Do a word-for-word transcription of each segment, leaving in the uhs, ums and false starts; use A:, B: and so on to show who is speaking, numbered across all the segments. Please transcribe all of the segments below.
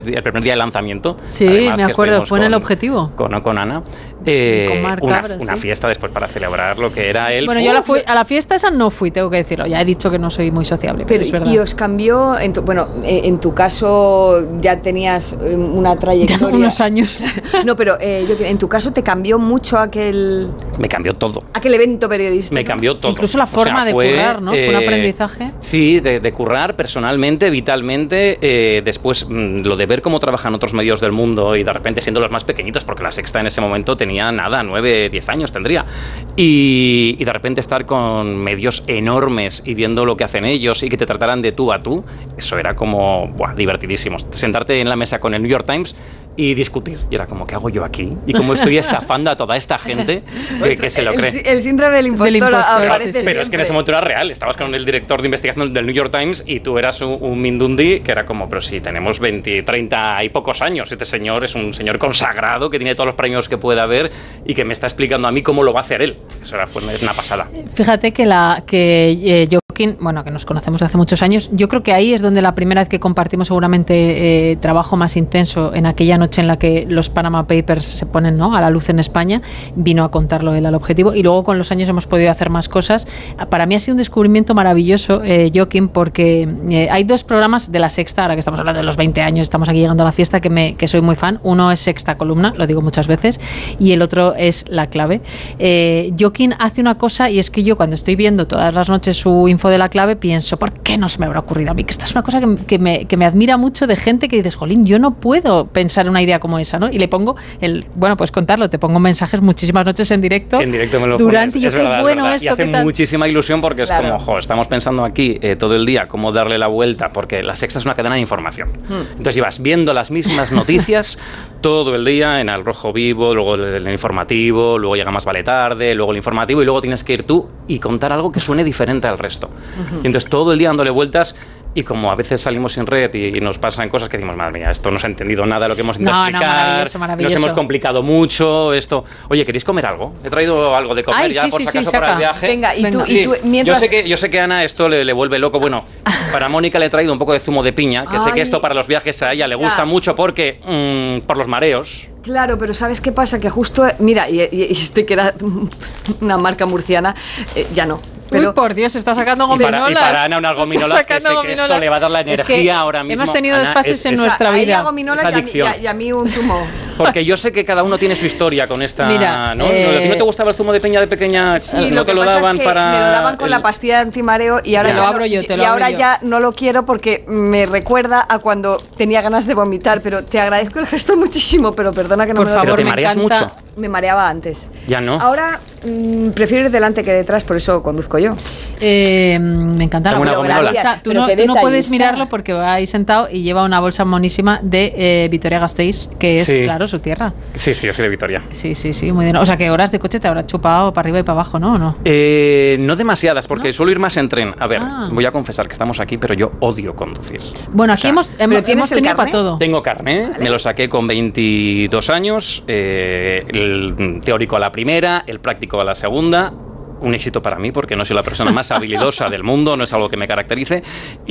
A: el primer día de lanzamiento.
B: Sí, además, me acuerdo, fue en el Objetivo.
A: Con, con Ana. Eh,
B: con Marc
A: una,
B: Cabra,
A: una
B: sí.
A: fiesta después para celebrar lo que era él.
B: Bueno, yo a la, fui, a la fiesta esa no fui, tengo que decirlo. Ya he dicho que no soy muy sociable, pero, pero es verdad.
C: Y os cambió, en tu, bueno, en tu caso ya tenías una trayectoria.
B: Ya unos años.
C: No, pero eh, yo, en tu caso te cambió mucho aquel...
A: Me cambió todo.
C: Aquel evento periodístico.
A: Me cambió todo.
B: Incluso la forma o sea, de fue, currar, ¿no? Eh, fue un aprendizaje.
A: Sí, de, de currar personalmente, vitalmente. Eh, después, mmm, lo de ver cómo trabajan otros medios del mundo y de repente siendo los más pequeñitos, porque La Sexta en ese momento tenía nada, nueve, diez años tendría. Y, y de repente estar con medios enormes y viendo lo que hacen ellos y que te trataran de tú a tú, eso era como, buah, divertidísimo. Sentarte en la mesa con el New York Times y discutir. Y era como, ¿qué hago yo aquí? Y cómo estoy estafando a toda esta gente que, que se lo cree.
C: El, el síndrome del impostor, del impostor aparece
A: sí, sí. Pero es que en ese momento era real. Estabas con el director de investigación del New York Times y tú eras un, un mindundi que era como, pero si tenemos veinte, treinta y pocos años. Este señor es un señor consagrado que tiene todos los premios que pueda haber y que me está explicando a mí cómo lo va a hacer él. Eso era pues, es una pasada.
B: Fíjate que, la, que eh, Joaquín, bueno, que nos conocemos de hace muchos años, yo creo que ahí es donde la primera vez que compartimos seguramente eh, trabajo más intenso, en aquella noche en la que los Panama Papers se ponen, ¿no?, a la luz en España, vino a contarlo él al Objetivo y luego con los años hemos podido hacer más cosas. Para mí ha sido un descubrimiento maravilloso, eh, Joaquín, porque eh, hay dos programas de La Sexta, ahora que estamos hablando de los veinte años, estamos aquí llegando a la fiesta, que, me, que soy muy fan. Uno es Sexta Columna, lo digo muchas veces, y el otro es La Clave. Eh, Joaquín hace una cosa y es que yo cuando estoy viendo todas las noches su info de La Clave pienso, ¿por qué no se me habrá ocurrido a mí? Que esta es una cosa que, que, me, que me admira mucho de gente que dices, jolín, yo no puedo pensar en una idea como esa, ¿no? Y le pongo, el bueno, pues contarlo, te pongo mensajes muchísimas noches en directo.
A: En directo me lo
B: durante
A: pones.
B: Y yo,
A: es
B: qué
A: verdad,
B: bueno
A: es
B: esto.
A: Y hace muchísima ilusión porque claro. Es como, jo, estamos pensando aquí eh, todo el día cómo darle la vuelta, porque La Sexta es una cadena de información. Hmm. Entonces ibas viendo las mismas noticias todo el día en Al Rojo Vivo, luego el, el informativo, luego llega Más Vale Tarde, luego el informativo y luego tienes que ir tú y contar algo que suene diferente al resto. Uh-huh. Y entonces todo el día dándole vueltas. Y como a veces salimos sin red y, y nos pasan cosas que decimos, madre mía, esto no se ha entendido nada de lo que hemos intentado
B: no,
A: explicar,
B: no, maravilloso, maravilloso.
A: Nos hemos complicado mucho, esto, oye, ¿queréis comer algo? He traído algo de comer. Ay, ya, sí, por si acaso sí, para el viaje.
C: Venga, y
A: Venga.
C: tú, y tú mientras...
A: yo, sé que, yo sé que a Ana esto le, le vuelve loco. Bueno, para Mónica le he traído un poco de zumo de piña, que Ay. sé que esto para los viajes a ella le gusta ya. mucho porque, mmm, por los mareos.
C: Claro, pero ¿sabes qué pasa? Que justo, mira, y, y, y este que era una marca murciana, eh, ya no.
B: Pero, Uy, por Dios, está sacando gominolas.
A: Y para, y para Ana unas gominolas que sé que gominolas. Esto le va a dar la energía es que ahora mismo.
B: Hemos tenido
A: Ana,
B: desfases
A: es,
B: en
A: es,
B: nuestra
C: o sea,
B: vida.
C: A ella gominolas y a, mí, y, a, y a mí un zumo.
A: Porque yo sé que cada uno tiene su historia con esta...
B: Mira,
A: ¿no?
B: Eh,
A: ¿A ti no te gustaba el zumo de piña de pequeña?
C: Sí,
A: ¿No
C: lo
A: te
C: que
A: lo
C: pasa
A: daban
C: es que
A: para...?
C: me lo daban con
A: el...
C: la pastilla de antimareo y ahora,
B: te lo abro yo, te lo
C: y ahora
B: yo.
C: ya no lo quiero porque me recuerda a cuando tenía ganas de vomitar, pero te agradezco el gesto muchísimo, pero perdona que no
B: Por
C: me lo
B: favor,
A: ¿Pero te
B: me
A: mareas
B: encanta.
A: mucho?
C: Me mareaba antes.
A: Ya no.
C: Ahora mmm, prefiero ir delante que detrás, por eso conduzco yo.
B: Eh, me encanta la
A: bolsa.
B: Tú no, tú no puedes mirarlo porque va ahí sentado y lleva una bolsa monísima de eh, Vitoria-Gasteiz, que es, sí. claro, su tierra.
A: Sí, sí, yo soy de Vitoria.
B: Sí, sí, sí, muy bien. O sea, que horas de coche te habrá chupado para arriba y para abajo, ¿no? ¿O no?
A: Eh, no demasiadas, porque ¿no? suelo ir más en tren. A ver,
B: ah.
A: voy a confesar que estamos aquí, pero yo odio conducir.
B: Bueno, aquí o sea, hemos, hemos, hemos tenido para todo.
A: Tengo carné, vale. me lo saqué con veintidós años, eh, el teórico a la primera, el práctico a la segunda. Un éxito para mí porque no soy la persona más habilidosa del mundo, no es algo que me caracterice,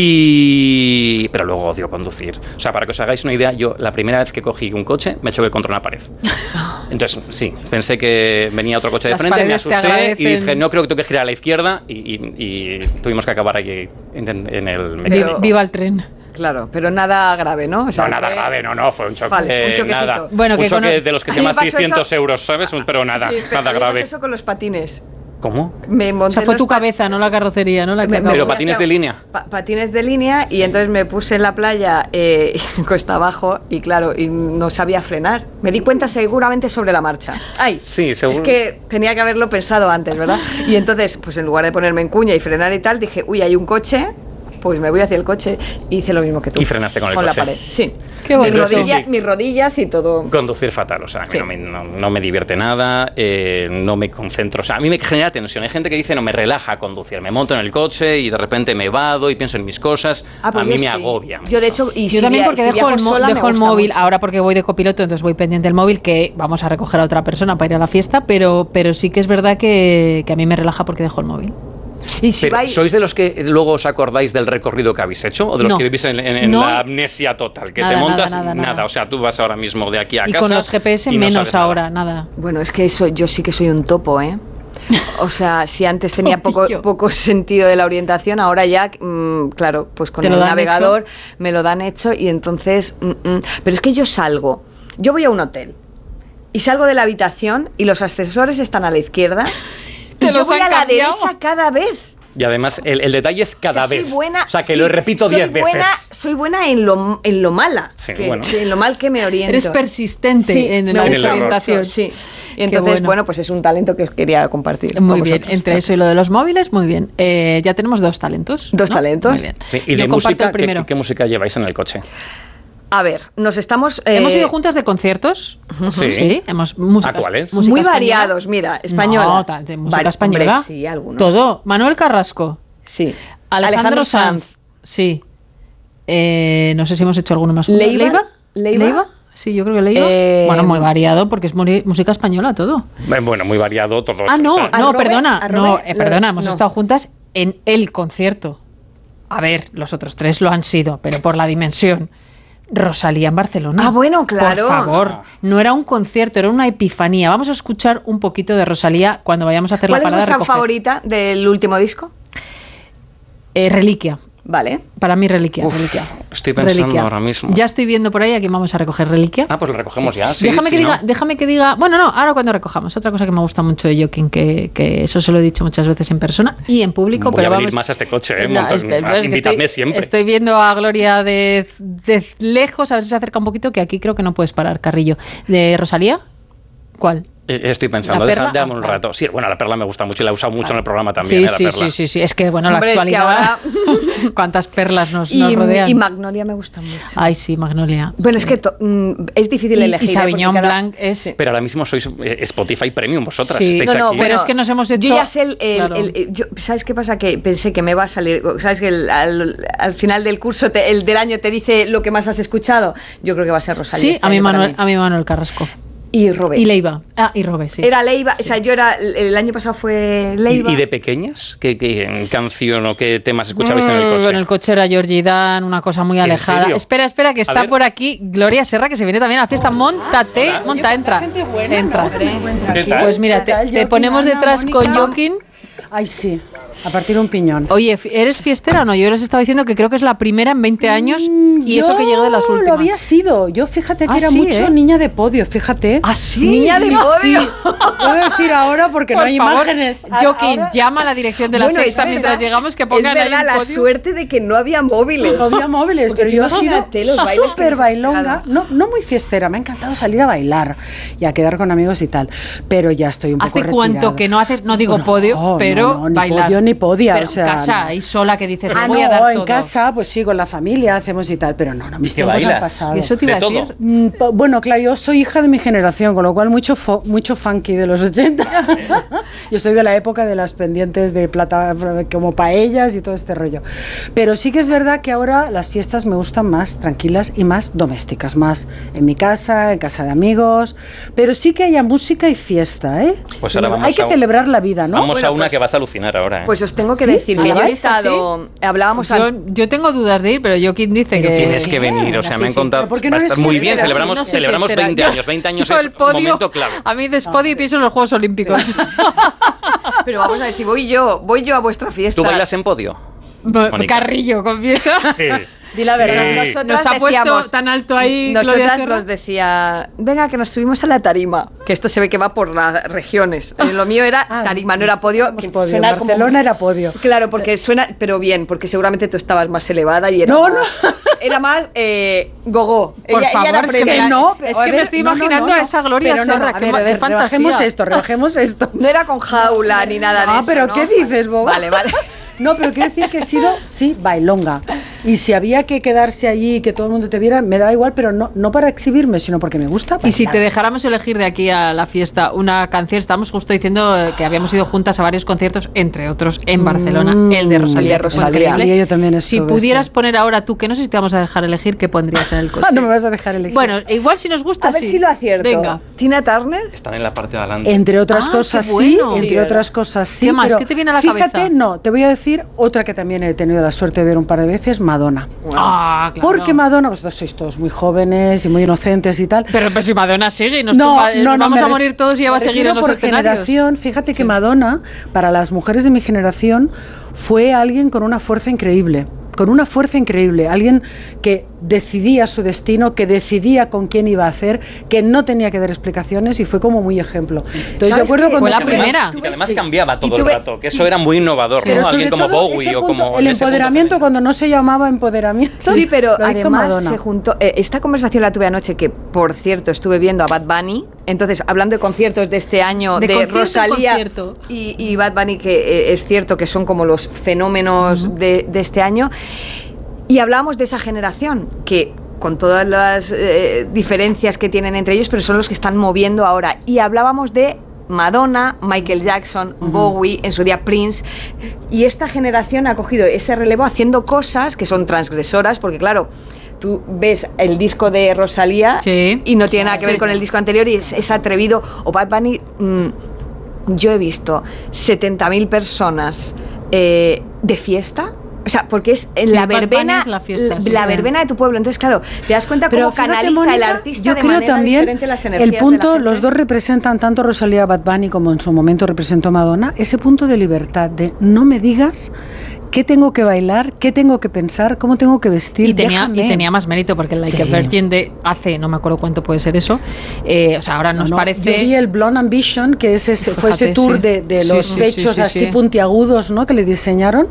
A: y pero luego odio conducir. O sea, para que os hagáis una idea, yo la primera vez que cogí un coche me choqué contra una pared. Entonces, sí, pensé que venía otro coche de
B: Las
A: frente, me asusté y dije, no, creo que tengo que girar a la izquierda y, y, y tuvimos que acabar allí en, en el mecánico.
B: Viva el tren.
C: Claro, pero nada grave, ¿no? O sea,
A: no, nada
C: fue...
A: grave, no, no, fue un choque.
C: Vale, un choquecito.
A: Nada.
B: Bueno,
A: un
B: que
A: choque
B: con...
A: de los que se llaman seiscientos euros, ¿sabes? Pero nada,
C: sí, pero
A: nada grave.
C: eso con los patines.
A: ¿Cuál?
C: Me monté
B: o sea, fue tu
C: pat...
B: cabeza, no la carrocería, ¿no? La
C: me,
B: me
A: pero patines de línea.
C: Pa patines de línea, sí. Y entonces me puse en la playa eh, cuesta abajo y claro, y no sabía frenar. Me di cuenta seguramente sobre la marcha. Ay,
A: sí, seguro.
C: Es que tenía que haberlo pensado antes, ¿verdad? Y entonces, pues en lugar de ponerme en cuña y frenar y tal, dije, uy, hay un coche, pues me voy hacia el coche. Y hice lo mismo que tú.
A: Y frenaste con el
C: con
A: coche.
C: Con la pared, sí.
B: Qué bonito.
C: Mis, rodilla,
A: sí, sí.
C: mis rodillas y todo.
A: Conducir fatal, o sea, a mí sí. no, me, no, no me divierte nada, eh, no me concentro, o sea, a mí me genera tensión. Hay gente que dice, no, me relaja conducir, me monto en el coche y de repente me vado y pienso en mis cosas,
C: ah, pues
A: a mí me
C: sí.
A: agobia.
C: Yo de hecho, y
B: yo
C: si
B: también porque
C: si
B: dejo el, mo
C: sola,
B: dejo el móvil,
C: mucho.
B: ahora porque voy de copiloto, entonces voy pendiente del móvil, que vamos a recoger a otra persona para ir a la fiesta, pero, pero sí que es verdad que, que a mí me relaja porque dejo el móvil.
C: Y si
A: Pero,
C: vais...
A: ¿sois de los que luego os acordáis del recorrido que habéis hecho? ¿O de los
B: No.
A: que vivís en, en- en
B: No.
A: la amnesia total? Que
B: Nada,
A: te montas
B: nada, nada, nada.
A: O sea, tú vas ahora mismo de aquí a
B: Y
A: casa.
B: con los G P S
A: y no
B: menos
A: sabes nada.
B: ahora, nada.
C: Bueno, es que eso, yo sí que soy un topo, ¿eh? O sea, si antes tenía poco,
B: Topillo.
C: poco sentido de la orientación, ahora ya, mmm, claro, pues con
B: ¿Te
C: el
B: lo dan
C: navegador
B: hecho?
C: me lo dan hecho y entonces... mm, mm. Pero es que yo salgo, yo voy a un hotel y salgo de la habitación y los ascensores están a la izquierda
B: ¿Te
C: y yo
B: los
C: voy
B: han
C: a la
B: cambiado?
C: derecha cada vez.
A: Y además, el, el detalle es cada
C: O sea, soy
A: vez.
C: buena,
A: o sea, que
C: sí,
A: lo repito
C: soy
A: diez
C: buena,
A: veces.
C: Soy buena en lo, en lo mala,
A: Sí,
C: que-
A: bueno.
C: en lo mal que me oriento.
B: Eres persistente
C: Sí,
B: en
C: me
B: la
A: gusta
B: desorientación.
C: mucho, sí. Y
B: Qué
C: entonces,
B: bueno.
C: bueno. pues es un talento que os quería compartir.
B: Muy
C: con
B: bien,
C: vosotros.
B: entre eso y lo de los móviles, muy bien. Eh, ya tenemos dos talentos.
C: Dos
B: ¿no?
C: talentos.
B: Muy bien.
A: Sí, y
B: Yo
A: de
B: comparto
A: música,
B: el primero.
A: ¿qué, qué música lleváis en el coche?
C: A ver, nos estamos... eh,
B: Hemos ido juntas de conciertos.
A: Sí.
B: Sí, hemos música,
A: ¿A cuáles?
B: música
C: muy
B: española.
C: variados, mira, española.
B: No, ta- de música
C: Vari-
B: española.
C: hombre, sí, algunos.
B: Todo. Manuel Carrasco.
C: Sí.
B: Alejandro, Sanz. Sí. Eh, no sé si hemos hecho alguno más.
C: ¿Leiva?
B: ¿Leiva?
C: ¿Leiva?
B: Sí, yo creo que Leiva.
C: Eh,
B: Bueno, muy variado porque es muri- música española todo.
A: Eh, Bueno, muy variado todo.
B: Ah, no,
A: o sea,
B: no,
C: Arrobe-
B: perdona.
C: arrobe-
B: No, eh,
C: lo-
B: perdona, hemos
C: no.
B: estado juntas en el concierto. A ver, los otros tres lo han sido, pero por la dimensión. Rosalía en Barcelona.
C: Ah, bueno, claro.
B: Por favor, no era un concierto, era una epifanía. Vamos a escuchar un poquito de Rosalía cuando vayamos a hacer
C: ¿Cuál
B: la
C: es
B: parada.
C: vuestra
B: recoger.
C: favorita del último disco?
B: Eh, Reliquia.
C: Vale.
B: Para mí, Reliquia.
A: Uf,
B: Reliquia.
A: estoy pensando
B: Reliquia.
A: ahora mismo.
B: Ya estoy viendo por ahí a quién vamos a recoger Reliquia.
A: Ah, pues lo recogemos ya. Sí,
B: déjame,
A: sí,
B: que
A: ¿no?
B: diga, déjame que diga. Bueno, no, ahora cuando recojamos. Otra cosa que me gusta mucho de Joaquín, que, que eso se lo he dicho muchas veces en persona y en público.
A: Voy
B: pero
A: a venir
B: vamos,
A: más a este coche, ¿eh?
B: No,
A: Monta-
B: es- es- es que
A: invitadme
B: estoy,
A: siempre.
B: Estoy viendo a Gloria de, de lejos, a ver si se acerca un poquito, que aquí creo que no puedes parar, Carrillo. ¿De Rosalía? ¿Cuál?
A: Eh, Estoy pensando,
B: ¿La
A: deja-
B: perla?
A: déjame un
B: Ah, vale.
A: rato. Sí, bueno, la perla me gusta mucho y la he usado mucho en el programa también.
B: Sí,
A: eh, la
B: sí,
A: perla.
B: sí, sí, sí. Es que, bueno,
C: Hombre,
B: la
C: es que
B: actualidad.
C: ahora-
B: ¿Cuántas perlas nos,
C: Y,
B: nos rodean?
C: y Magnolia me gusta mucho.
B: Ay, sí, Magnolia.
C: Bueno,
B: sí.
C: es que to- mm, es difícil
B: Y-
C: elegir.
B: y
C: ¿eh?
B: Sauvignon
C: Porque cada-
B: Blanc es-
C: Sí.
A: Pero ahora mismo sois eh, Spotify Premium vosotras.
B: Sí.
A: Estáis
C: No, no,
A: aquí.
B: pero es que nos hemos hecho-
C: Yo ya sé el... el-
B: Claro.
C: el- el- yo- ¿Sabes qué pasa? Que pensé que me va a salir... ¿Sabes que el- al, al final del curso, te- el del año, te dice lo que más has escuchado? Yo creo que va a ser Rosalía.
B: Sí,
C: este
B: a mí,
C: año para
B: Manuel,
C: mí.
B: a mí Manuel Carrasco.
C: Y Robert.
B: Y Leiva. Ah, y Robe, sí.
C: Era Leiva, o sea, yo era... El año pasado fue Leiva.
A: ¿Y, y de pequeñas? ¿Qué, qué canción o qué temas escuchabais en el
B: Mm,
A: coche?
B: En el coche era Georgie Dan, una cosa muy
A: ¿En
B: alejada.
A: serio?
B: Espera, espera, que
A: A
B: está
A: ver.
B: por aquí Gloria Serra, que se viene también a la fiesta. Móntate,
A: Hola.
B: monta, entra. Entra.
A: ¿Qué tal?
B: Pues mira, te, te ponemos detrás con Joaquín.
D: Ay, sí, a partir de un piñón.
B: Oye, fi- ¿eres fiestera o no? Yo les estaba diciendo que creo que es la primera en veinte años y eso que llega de las
D: Yo
B: últimas.
D: lo había sido. Yo fíjate que
B: Ah,
D: era
B: sí,
D: mucho
B: ¿eh?
D: niña de podio, fíjate.
B: ¿Ah, sí?
C: Niña de
D: Sí,
C: podio.
D: sí. Puedo decir ahora porque
B: Por
D: no hay
B: favor,
D: imágenes. A-
B: Joaquín,
D: ahora-
B: llama a la dirección de la
C: Bueno, es
B: sexta
C: verdad,
B: mientras llegamos que pongan
C: es
B: ahí
C: verdad,
B: un
C: la
B: podio.
C: suerte de que no había móviles.
D: No había móviles,
C: Porque
D: pero
C: tú
D: yo he sido
C: imagínate los bailes que
D: súper
C: nos has
D: bailonga,
C: pegado.
D: no, no muy fiestera, me ha encantado salir a bailar y a quedar con amigos y tal, pero ya estoy un poco
B: ¿Hace cuánto
D: retirada.
B: que no haces, no digo
D: No,
B: podio,
D: no,
B: pero
D: no, ni
B: bailar?
D: podio ni podia,
B: Pero
D: o sea,
B: en casa,
D: no.
B: ahí sola que dices,
D: Ah,
B: me voy
D: no,
B: a dar
D: en
B: todo.
D: casa, pues sí, con la familia hacemos y tal, pero no, no, mis
A: ¿Y qué
D: tiempos han
A: bailas?
D: pasado.
B: Y eso te iba
A: De
B: a decir.
A: todo.
D: Mm, po- Bueno, claro, yo soy hija de mi generación, con lo cual mucho fo- mucho funky de los ochenta. Yo soy de la época de las pendientes de plata, como paellas y todo este rollo. Pero sí que es verdad que ahora las fiestas me gustan más tranquilas y más domésticas, más en mi casa, en casa de amigos, pero sí que haya música y fiesta, ¿eh?
A: Pues ahora vamos
D: Hay que
A: a un-
D: celebrar la vida, ¿no?
A: Vamos
C: Bueno,
A: a una
C: pues-
A: que vas a alucinar ahora. ¿eh?
C: Pues os tengo que
D: ¿Sí?
C: decir que
B: ¿A la
C: yo he
B: vez así?
C: estado... Hablábamos
B: Yo,
C: al-
B: yo tengo dudas de ir, pero Joaquín dice
D: Pero
B: que...
A: Tienes que venir, o sea,
B: Sí,
A: me han
B: sí.
A: contado.
D: ¿Pero por qué no
A: va a
D: eres
A: estar muy bien,
D: fiestera?
A: celebramos,
B: No soy
A: celebramos
B: fiestera.
A: veinte
B: Yo-
A: años. veinte años
B: yo
A: es
B: el podio,
A: un momento clave.
B: A mí despodio y pienso en los Juegos Olímpicos.
C: Pero vamos a ver, si voy yo, voy yo a vuestra fiesta.
A: ¿Tú bailas en podio? Mónica.
B: Carrillo, confieso.
A: Sí.
D: Di la verdad.
A: Sí.
C: Nosotras
B: Nos ha puesto
C: decíamos-
B: tan alto ahí Gloria
C: Nosotras
B: Serra.
C: nos decía, venga, que nos subimos a la tarima. Que esto se ve que va por las regiones. Eh, Lo mío era
D: Ah,
C: tarima, no era podio.
D: somos
C: que
D: podio.
C: suena
D: En
C: como-
D: Barcelona era podio.
C: Claro, porque suena, pero bien, porque seguramente tú estabas más elevada y era
D: No,
C: más,
D: no.
C: era más eh, gogo.
B: Por
C: ella,
B: favor,
C: ella era
B: es que
C: premia.
B: me-
D: no,
B: es
D: a
B: que me
D: ver,
B: estoy
D: no, no,
B: imaginando
D: no,
B: a
D: no.
B: esa Gloria
D: Pero no,
B: Serra,
D: no, a
B: qué
D: ver,
B: ma-
D: a
B: qué
D: ver,
B: fantasía.
D: rebajemos esto, rebajemos esto.
C: No era con jaula ni nada de
D: Ah,
C: eso,
D: pero
C: ¿no?
D: ¿qué dices, boba?
C: Vale, vale.
D: No, pero quiero decir que he sido, sí, bailonga. Y si había que quedarse allí y que todo el mundo te viera, me daba igual, pero no, no para exhibirme, sino porque me gusta.
B: Y si te dejáramos elegir de aquí a la fiesta una canción, estábamos justo diciendo que habíamos ido juntas a varios conciertos, entre otros en Barcelona, mm, el de Rosalía.
C: Rosalía.
D: Rosalía, yo también estuve,
B: si pudieras
D: sí.
B: poner ahora tú, que no sé si te vamos a dejar elegir, ¿qué pondrías en el coche?
D: No me vas a dejar elegir.
B: Bueno, igual si nos gusta,
C: a ver
B: sí.
C: si lo acierto.
B: Venga.
C: Tina Turner.
A: Están en la parte de adelante.
D: Entre otras
B: Ah,
D: cosas
B: qué bueno.
D: sí, entre
C: Sí,
D: otras cosas sí.
B: ¿Qué más?
D: pero
B: ¿Qué te viene a la
D: fíjate,
B: cabeza?
D: no, te voy a decir otra que también he tenido la suerte de ver un par de veces, Madonna.
B: Ah, claro.
D: Porque Madonna, vosotros sois todos muy jóvenes y muy inocentes y tal.
B: Pero, pero si Madonna sigue y nos
D: No,
B: tumba-
D: no, no,
B: vamos
D: me
B: a
D: ref-
B: morir todos y ella va a
D: me
B: seguir
D: refiero
B: en los
D: por
B: escenarios.
D: generación, fíjate que Madonna, para las mujeres de mi generación, fue alguien con una fuerza increíble. Con una fuerza increíble, alguien que decidía su destino, que decidía con quién iba a hacer, que no tenía que dar explicaciones y fue como muy ejemplo. Entonces yo acuerdo cuando
B: Fue la
A: Y además-
B: primera.
A: Y que además
D: Sí.
A: cambiaba todo
C: Y
A: el
C: tuve-
A: rato, que eso era muy innovador,
D: Pero
A: ¿no?
D: sobre
A: Alguien como
D: todo
A: Bowie
D: ese
A: o
D: punto,
A: como...
D: el
A: en ese punto
D: empoderamiento
A: femenino.
D: cuando no se llamaba empoderamiento.
C: Sí, pero
D: lo hizo
C: además
D: Madonna.
C: se juntó. Eh, esta conversación la tuve anoche, que por cierto estuve viendo a Bad Bunny. Entonces, hablando de conciertos de este año,
B: De
C: de,
B: concierto en
C: Rosalía
B: concierto.
C: y, y Bad Bunny, que eh, es cierto que son como los fenómenos uh-huh. de, de este año. Y hablábamos de esa generación que, con todas las eh, diferencias que tienen entre ellos, pero son los que están moviendo ahora. Y hablábamos de Madonna, Michael Jackson, uh-huh. Bowie, en su día Prince, y esta generación ha cogido ese relevo haciendo cosas que son transgresoras, porque claro, tú ves el disco de Rosalía
B: sí.
C: y no tiene nada que
B: sí.
C: ver con el disco anterior y es, es atrevido. O Bad Bunny, mmm, yo he visto setenta mil personas eh, de fiesta. O sea, porque es
B: sí,
C: la verbena,
B: la, fiesta,
C: la,
B: sí,
C: la
B: sí.
C: verbena de tu pueblo. Entonces, claro, te das cuenta
D: Pero
C: cómo
D: fíjate,
C: canaliza
D: Mónica,
C: el artista
D: yo
C: de
D: creo
C: manera
D: también
C: diferente las energías
D: el punto,
C: de la gente.
D: los dos representan, tanto Rosalía Bad Bunny como en su momento representó Madonna, ese punto de libertad, de no me digas qué tengo que bailar, qué tengo que pensar, cómo tengo que vestir.
B: Y tenía,
D: déjame.
B: y tenía más mérito, porque Like
D: Sí.
B: a Virgin de hace, no me acuerdo cuánto puede ser eso, eh, o sea, ahora nos
D: no, no,
B: parece...
D: Yo vi el Blonde Ambition, que es ese, fue ese
B: Fíjate,
D: tour
B: sí.
D: de, de
B: Sí,
D: los
B: sí,
D: pechos
B: sí, sí,
D: así
B: sí.
D: puntiagudos, ¿no?, que le diseñaron.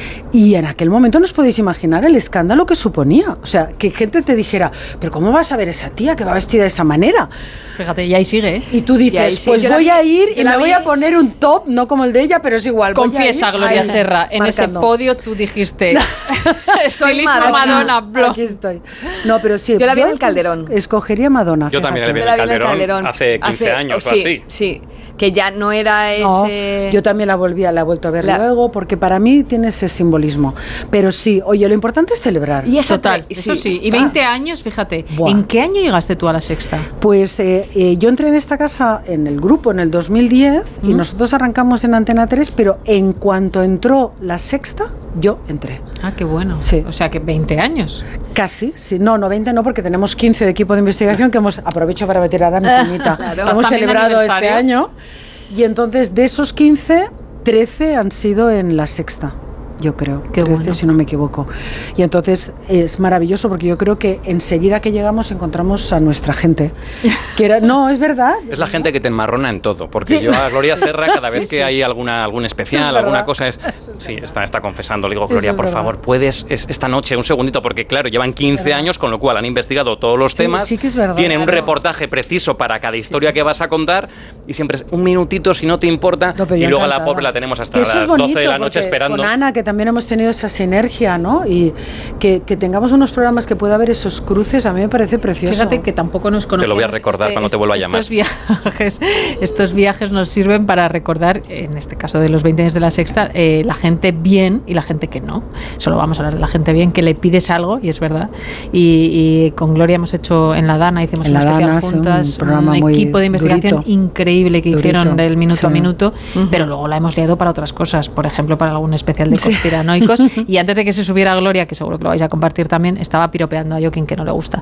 D: Y en aquel momento no os podéis imaginar el escándalo que suponía. O sea, que gente te dijera, pero ¿cómo vas a ver esa tía que va vestida de esa manera?
B: Fíjate, y ahí sigue, ¿eh?
D: Y tú
C: Y ahí
D: dices,
C: sí,
D: pues
C: yo la
D: voy
C: vi-
D: a ir
C: yo
D: y
C: la
D: me
C: vi-
D: voy a poner un top, no como el de ella, pero es igual. voy a
B: Confiesa,
D: ir
B: Gloria
D: ahí,
B: Serra, en
D: marcando.
B: ese podio tú dijiste, estilismo
C: Madonna.
B: Madonna, blo.
D: Aquí estoy. No, pero sí.
C: Yo la vi en el Calderón.
D: Escogería Madonna.
A: Yo también la vi
C: Yo
A: en el
C: la vi en el
A: Calderón,
C: Calderón
A: hace quince años o
C: sí,
A: así.
C: Sí, que ya no era
D: No,
C: ese...
D: yo también la volví a, la he vuelto a ver
C: La-
D: luego, porque para mí tiene ese simbolismo. Pero sí, oye, lo importante es celebrar.
C: Y eso
B: Total,
C: te-
B: eso sí. Y
C: está.
B: veinte años, fíjate.
D: Buah.
B: ¿En qué año llegaste tú a la Sexta?
D: Pues eh, eh, yo entré en esta casa en el grupo en el dos mil diez y
B: ¿Mm?
D: nosotros arrancamos en Antena tres, pero en cuanto entró la Sexta, yo entré.
B: Ah, qué bueno.
D: Sí.
B: O sea, que veinte años.
D: Casi, sí, no, no veinte no, porque tenemos quince de equipo de investigación que hemos, aprovecho para meter a mi cuñita,
C: Claro.
D: hemos
B: Estás también de
D: celebrado este
B: aniversario.
D: año y entonces de esos quince, trece han sido en la Sexta. Yo creo,
B: Qué
D: trece,
B: bueno.
D: si no me equivoco. Y entonces es maravilloso porque yo creo que enseguida que llegamos encontramos a nuestra gente. Que era, no, es verdad.
A: Es la gente que te enmarrona en todo, porque
D: Sí.
A: yo a Gloria Serra cada vez
D: Sí,
A: que
D: sí.
A: hay alguna algún especial,
D: Eso es
A: alguna
D: verdad.
A: cosa es...
D: Eso es
A: Sí,
D: verdad.
A: está, está confesando. Le digo,
D: Eso
A: Gloria,
D: es
A: por
D: verdad.
A: favor, puedes es, esta noche, un segundito, porque claro, llevan quince años, con lo cual han investigado todos los
D: Sí,
A: temas,
D: sí que es verdad.
A: tienen un
D: Claro.
A: reportaje preciso para cada historia que vas a contar y siempre es un minutito si no te importa
D: No, pero
A: y
D: yo
A: luego a la
D: encantada.
A: pobre la tenemos hasta
D: Que eso es
A: las doce de
D: bonito,
A: la noche
D: porque
A: esperando.
D: Con Ana, que también hemos tenido esa sinergia, ¿no? Y que, que tengamos unos programas que pueda haber esos cruces, a mí me parece precioso.
B: Fíjate que tampoco nos conocemos.
A: Te lo voy a recordar cuando te vuelva a llamar.
B: Estos viajes, estos viajes nos sirven para recordar, en este caso de los veinte años de la Sexta, eh, la gente bien y la gente que no. Solo vamos a hablar de la gente bien, que le pides algo, y es verdad. Y, y con Gloria hemos hecho en La Dana, hicimos
D: En
B: una
D: La
B: especial
D: Dana, sí, un
B: juntas,
D: programa
B: un
D: muy
B: equipo de investigación
D: durito.
B: increíble que
D: Durito,
B: hicieron del minuto
D: sí.
B: a minuto,
C: Ujú.
B: pero luego la hemos liado para otras cosas, por ejemplo, para algún especial de
D: Sí.
B: conspiranoicos. Y antes de que se subiera Gloria, que seguro que lo vais a compartir también, estaba piropeando a Joaquín, que no le gusta.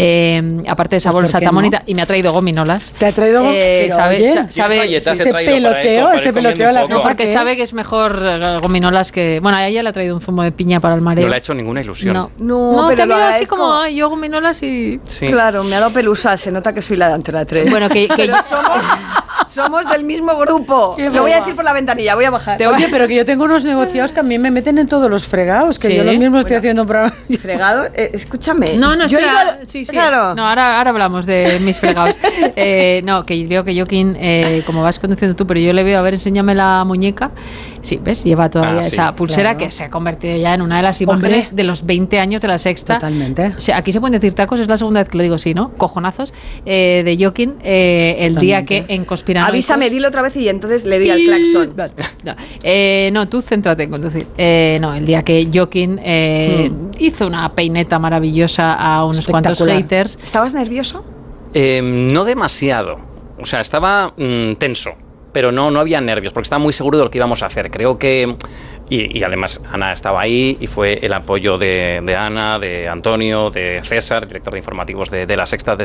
B: Eh, aparte de esa
D: Pues,
B: bolsa
D: ¿por qué
B: tan
D: no?
B: bonita, y me ha traído gominolas.
D: Te ha traído
B: Eh,
D: pero,
B: sabe-
D: oye,
B: sa- sabe-
A: galletas he
D: este
A: traído para ir-
D: peloteo,
A: para ir
D: este
A: comiendo
D: peloteo
A: un
D: la
A: poco.
B: No, porque
D: ¿Qué?
B: sabe que es mejor eh, gominolas que... Bueno, a ella le ha traído un zumo de piña para el mareo.
A: No le ha hecho ninguna ilusión.
B: No,
C: No,
B: no
C: pero
B: te ha
C: lo
B: mirado así
C: agradezco.
B: como, "Ay, yo gominolas y...
A: Sí.
C: Claro, me ha dado pelusa, se nota que soy la de Antena tres.
B: Bueno, que, que
C: Pero somos, somos del mismo grupo.
D: Qué
C: Lo voy a
D: boba.
C: decir por la ventanilla, voy a bajar.
B: Te-
D: Oye, pero que yo tengo unos negociados que a mí me meten en todos los fregados, que
B: Sí.
D: yo lo mismo estoy
C: Bueno.
D: haciendo un programa.
C: Fregado, eh, escúchame.
B: No, no,
C: Yo he
B: espera,
C: ido al-
B: sí, sí.
C: Claro.
B: No, ahora, ahora hablamos de mis fregados. Eh, no, que veo que Joaquín, eh, como vas conduciendo tú, pero yo le veo, a ver, enséñame la muñeca. Sí, ¿ves? Lleva todavía
A: Ah, sí,
B: esa pulsera
D: claro.
B: que se ha convertido ya en una de las imágenes
D: Hombre.
B: de los veinte años de La Sexta.
D: Totalmente.
B: O sea, aquí se pueden decir tacos, es la segunda vez que lo digo, sí, ¿no? Cojonazos. Eh, de Joaquín, eh, el
D: Totalmente.
B: día que en Conspiranoicos...
C: Avísame, dilo otra vez y entonces le doy al claxon.
B: Vale, no. Eh, no, tú céntrate en conducir. Eh, no, el día que Joaquín eh,
C: Hmm.
B: hizo una peineta maravillosa a unos cuantos
D: Espectacular.
B: haters.
C: ¿Estabas nervioso?
A: Eh, no demasiado. O sea, estaba mm, tenso, pero no, no había nervios, porque estaba muy seguro de lo que íbamos a hacer. Creo que... Y, y además Ana estaba ahí y fue el apoyo de, de Ana, de Antonio, de César, director de informativos de, de La Sexta, de,